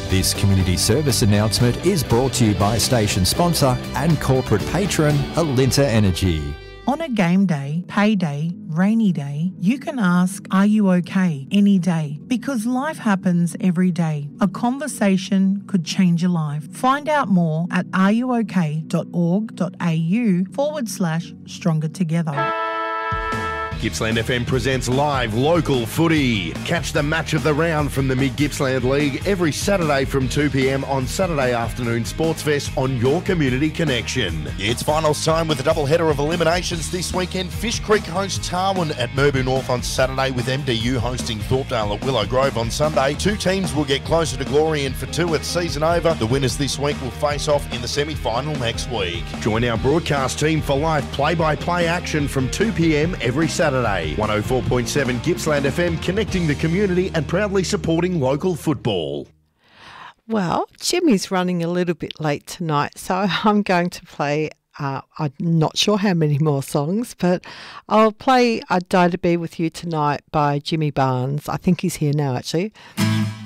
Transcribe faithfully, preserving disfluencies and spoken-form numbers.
This community service announcement is brought to you by station sponsor and corporate patron Alinta Energy. On a game day, payday, rainy day, you can ask, are you okay, any day? Because life happens every day. A conversation could change your life. Find out more at areyouok.org.au forward slash stronger together. Gippsland F M presents live local footy. Catch the match of the round from the Mid-Gippsland League every Saturday from two p m on Saturday afternoon Sports Fest on your community connection. It's finals time with a double header of eliminations this weekend. Fish Creek hosts Tarwin at Murbu North on Saturday, with M D U hosting Thorpedale at Willow Grove on Sunday. Two teams will get closer to glory, and for two it's season over. The winners this week will face off in the semi-final next week. Join our broadcast team for live play-by-play action from two p m every Saturday. one oh four point seven Gippsland F M, connecting the community and proudly supporting local football. Well, Jimmy's running a little bit late tonight, so I'm going to play, uh, I'm not sure how many more songs, but I'll play I'd Die to Be With You Tonight by Jimmy Barnes. I think he's here now, actually.